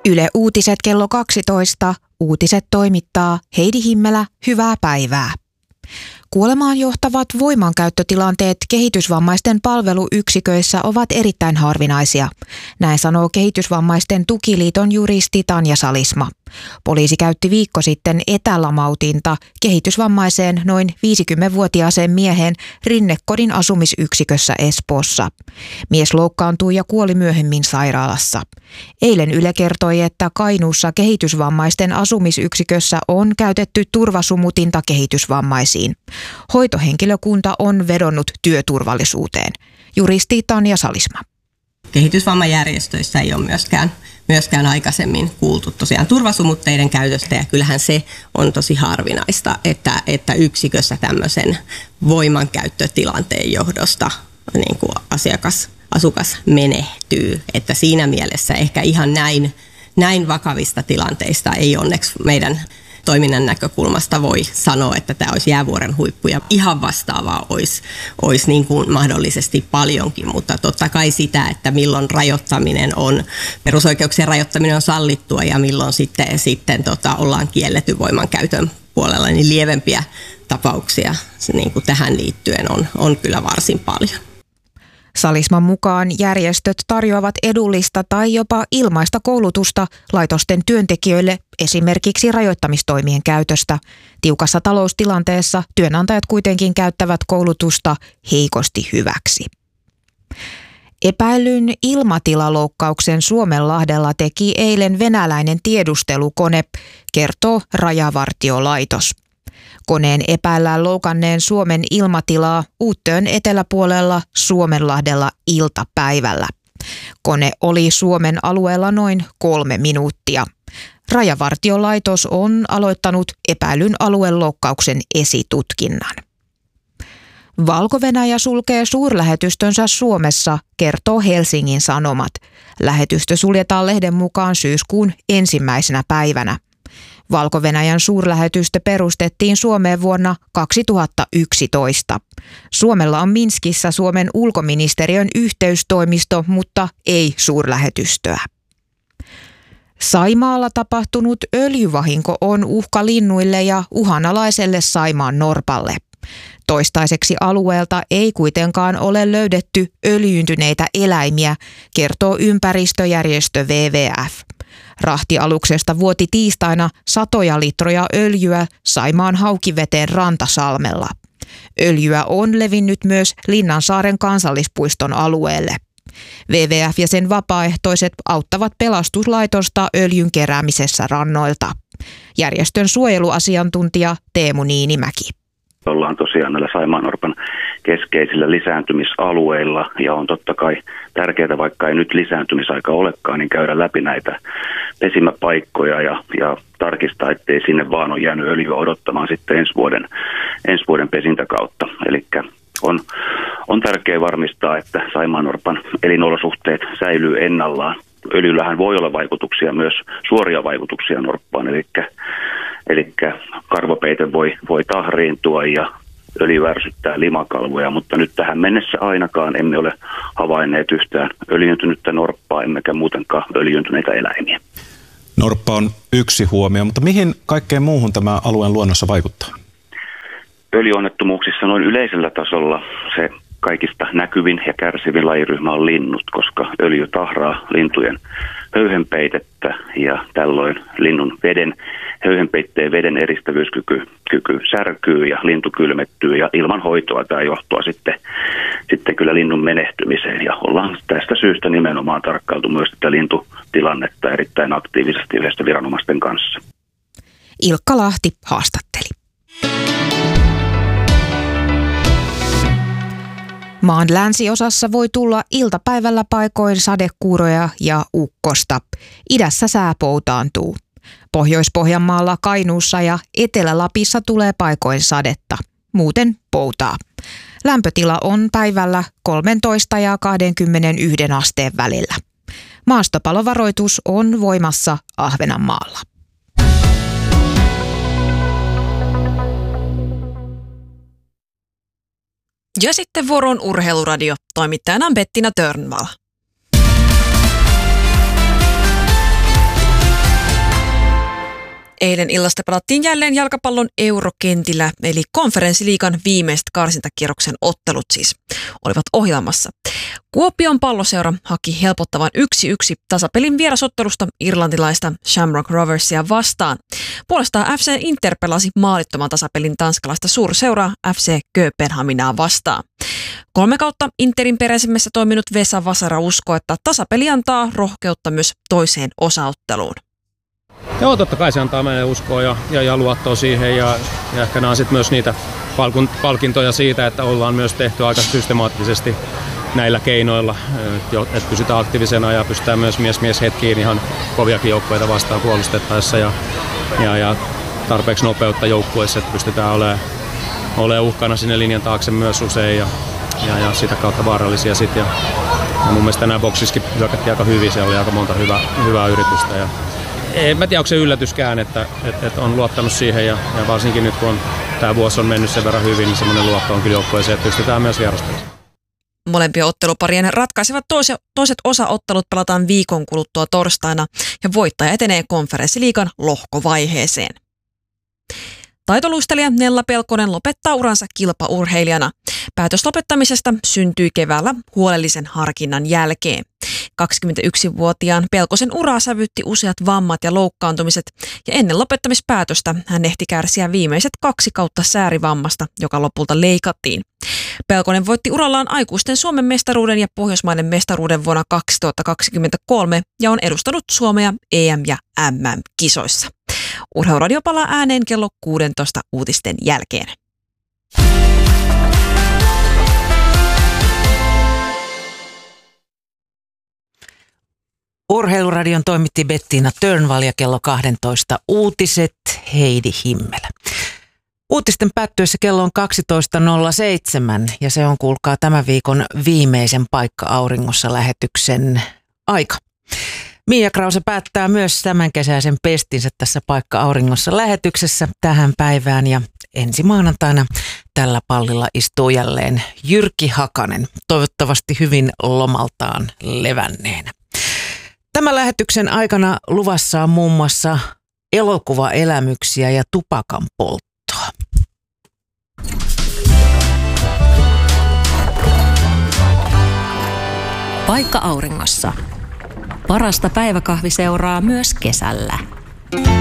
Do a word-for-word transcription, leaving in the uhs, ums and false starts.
Yle Uutiset kello kaksitoista. Uutiset toimittaa Heidi Himmelä. Hyvää päivää. Kuolemaan johtavat voimankäyttötilanteet kehitysvammaisten palveluyksiköissä ovat erittäin harvinaisia. Näin sanoo Kehitysvammaisten tukiliiton juristi Tanja Salisma. Poliisi käytti viikko sitten etälamautinta kehitysvammaiseen noin viisikymmenvuotiaaseen mieheen Rinnekodin asumisyksikössä Espoossa. Mies loukkaantui ja kuoli myöhemmin sairaalassa. Eilen Yle kertoi, että Kainuussa kehitysvammaisten asumisyksikössä on käytetty turvasumutinta kehitysvammaisiin. Hoitohenkilökunta on vedonnut työturvallisuuteen. Juristi Tanja Salisma. Kehitysvammajärjestöissä ei ole myöskään, myöskään aikaisemmin kuultu tosiaan turvasumutteiden käytöstä, ja kyllähän se on tosi harvinaista, että, että yksikössä tämmöisen voimankäyttötilanteen johdosta niin kuin asiakas, asukas menehtyy. Että siinä mielessä ehkä ihan näin, näin vakavista tilanteista ei onneksi meidän toiminnan näkökulmasta voi sanoa, että tämä olisi jäävuoren huippu, ja ihan vastaavaa olisi, olisi niin kuin mahdollisesti paljonkin, mutta totta kai sitä, että milloin rajoittaminen on, perusoikeuksien rajoittaminen on sallittua ja milloin sitten, sitten tota, ollaan kielletty voimankäytön puolella, niin lievempiä tapauksia niin kuin tähän liittyen on, on kyllä varsin paljon. Salisman mukaan järjestöt tarjoavat edullista tai jopa ilmaista koulutusta laitosten työntekijöille esimerkiksi rajoittamistoimien käytöstä. Tiukassa taloustilanteessa työnantajat kuitenkin käyttävät koulutusta heikosti hyväksi. Epäillyn ilmatilaloukkauksen Suomenlahdella teki eilen venäläinen tiedustelukone, kertoo Rajavartiolaitos. Koneen epäillään loukanneen Suomen ilmatilaa Uuttöön eteläpuolella Suomenlahdella iltapäivällä. Kone oli Suomen alueella noin kolme minuuttia. Rajavartiolaitos on aloittanut epäilyn alueloukkauksen esitutkinnan. Valko-Venäjä sulkee suurlähetystönsä Suomessa, kertoo Helsingin Sanomat. Lähetystö suljetaan lehden mukaan syyskuun ensimmäisenä päivänä. Valko-Venäjän suurlähetystö perustettiin Suomeen vuonna kaksituhattayksitoista. Suomella on Minskissä Suomen ulkoministeriön yhteystoimisto, mutta ei suurlähetystöä. Saimaalla tapahtunut öljyvahinko on uhka linnuille ja uhanalaiselle Saimaan norpalle. Toistaiseksi alueelta ei kuitenkaan ole löydetty öljyntyneitä eläimiä, kertoo ympäristöjärjestö W W F. Rahtialuksesta vuoti tiistaina satoja litroja öljyä Saimaan Haukiveteen Rantasalmella. Öljyä on levinnyt myös Linnansaaren kansallispuiston alueelle. W W F ja sen vapaaehtoiset auttavat pelastuslaitosta öljyn keräämisessä rannoilta. Järjestön suojeluasiantuntija Teemu Niinimäki. Ollaan tosiaan näillä saimaannorpan keskeisillä lisääntymisalueilla, ja on totta kai tärkeää, vaikka ei nyt lisääntymisaika olekaan, niin käydä läpi näitä pesimäpaikkoja ja, ja tarkistaa, ettei sinne vaan ole jäänyt öljyä odottamaan sitten ensi vuoden, ensi vuoden pesintäkautta. Eli on, on tärkeää varmistaa, että saimaannorpan elinolosuhteet säilyy ennallaan. Öljyllähän voi olla vaikutuksia, myös suoria vaikutuksia norppaan, eli Eli karvopeite voi, voi tahriintua ja öljy ärsyttää limakalvoja, mutta nyt tähän mennessä ainakaan emme ole havainneet yhtään öljyntynyttä norppaa, emmekä muutenkaan öljyntyneitä eläimiä. Norppa on yksi huomio, mutta mihin kaikkeen muuhun tämä alueen luonnossa vaikuttaa? Öljyonnettomuuksissa noin yleisellä tasolla se kaikista näkyvin ja kärsivin lajiryhmä on linnut, koska öljy tahraa lintujen höyhenpeitettä ja tällöin linnun veden, höyhenpeitteen veden eristävyyskyky kyky särkyy ja lintu kylmettyy, ja ilman hoitoa tämä johtaa sitten, sitten kyllä linnun menehtymiseen, ja ollaan tästä syystä nimenomaan tarkkailtu myös tätä lintutilannetta erittäin aktiivisesti yhdessä viranomaisten kanssa. Ilkka Lahti haastatteli. Maan länsiosassa voi tulla iltapäivällä paikoin sadekuuroja ja ukkosta. Idässä sää poutaantuu. Pohjois-Pohjanmaalla, Kainuussa ja Etelä-Lapissa tulee paikoin sadetta. Muuten poutaa. Lämpötila on päivällä kolmetoista ja kaksikymmentäyksi asteen välillä. Maastopalovaroitus on voimassa Ahvenanmaalla. Ja sitten vuoron Urheiluradio. Toimittajana on Bettina Törnvall. Eilen illasta pelattiin jälleen jalkapallon eurokentillä, eli konferenssiliigan viimeiset karsintakierroksen ottelut siis olivat ohjelmassa. Kuopion Palloseura haki helpottavan yksi yksi tasapelin vierasottelusta irlantilaista Shamrock Roversia vastaan. Puolestaan F C Inter pelasi maalittoman tasapelin tanskalaista suurseuraa F C Kööpenhaminaa vastaan. Kolme kautta Interin peräisimmässä toiminut Vesa Vasara uskoo, että tasapeli antaa rohkeutta myös toiseen osaotteluun. Joo, totta kai se antaa meille uskoa ja, ja, ja luottoa siihen ja, ja ehkä nämä on sitten myös niitä palkintoja siitä, että ollaan myös tehty aika systemaattisesti näillä keinoilla, että pysytään aktiivisena ja pystytään myös mies-mies hetkiin ihan koviakin joukkueita vastaan puolustettaessa ja, ja, ja tarpeeksi nopeutta joukkueessa, että pystytään olemaan, olemaan uhkana sinne linjan taakse myös usein ja, ja, ja sitä kautta vaarallisia sitten. Ja, ja mun mielestä nämä boksissakin hyökättiin aika hyvin, siellä oli aika monta hyvää, hyvää yritystä. Ja, en mä tiedä, onko se yllätyskään, että, että, että on luottanut siihen ja, ja varsinkin nyt kun on, tämä vuosi on mennyt sen verran hyvin, niin semmoinen luotto on kyllä joukkueeseen, että pystytään myös vierastelemaan. Molempien otteluparien ratkaisevat toiset, toiset osaottelut pelataan viikon kuluttua torstaina ja voittaja etenee konferenssiliigan lohkovaiheeseen. Taitoluistelija Nella Pelkonen lopettaa uransa kilpaurheilijana. Päätös lopettamisesta syntyi keväällä huolellisen harkinnan jälkeen. kaksikymmentäyksivuotiaan Pelkosen uraa sävytti useat vammat ja loukkaantumiset, ja ennen lopettamispäätöstä hän ehti kärsiä viimeiset kaksi kautta säärivammasta, joka lopulta leikattiin. Pelkonen voitti urallaan aikuisten Suomen mestaruuden ja Pohjoismaiden mestaruuden vuonna kaksituhattakaksikymmentäkolme ja on edustanut Suomea E M- ja M M-kisoissa. Urheiluradio palaa ääneen kello kuusitoista uutisten jälkeen. Urheiluradion toimitti Bettina Törnvall ja kello kaksitoista uutiset Heidi Himmelä. Uutisten päättyessä kello on kaksitoista nolla seitsemän ja se on, kuulkaa, tämän viikon viimeisen Paikka Auringossa lähetyksen aika. Mia Krause päättää myös tämän kesäisen pestinsä tässä Paikka Auringossa lähetyksessä tähän päivään ja ensi maanantaina tällä pallilla istuu jälleen Jyrki Hakanen, toivottavasti hyvin lomaltaan levänneenä. Tämän lähetyksen aikana luvassa on muun muassa elokuvaelämyksiä ja tupakan polttoa. Paikka Auringossa. Parasta päiväkahviseuraa myös kesällä.